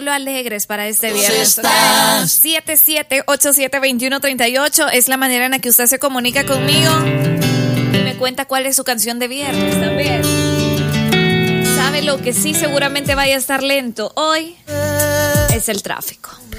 Lo alegres para este viernes. 77872138 es la manera en la que usted se comunica conmigo y me cuenta cuál es su canción de viernes también. ¿Sabe lo que sí seguramente vaya a estar lento hoy? Es el tráfico.